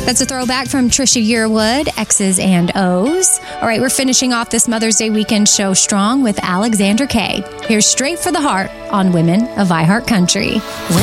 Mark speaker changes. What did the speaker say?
Speaker 1: That's a throwback from Trisha Yearwood, X's and O's. All right, we're finishing off this Mother's Day weekend show strong with Alexander Kay. Here's Straight for the Heart on Women of iHeart Country.